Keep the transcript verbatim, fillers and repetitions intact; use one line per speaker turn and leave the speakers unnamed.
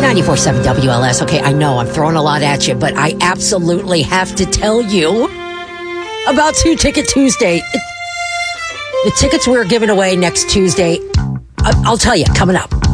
ninety-four point seven W L S. Okay, I know I'm throwing a lot at you, but I absolutely have to tell you about Two Ticket Tuesday. It, the tickets we're giving away next Tuesday, I, I'll tell you, coming up.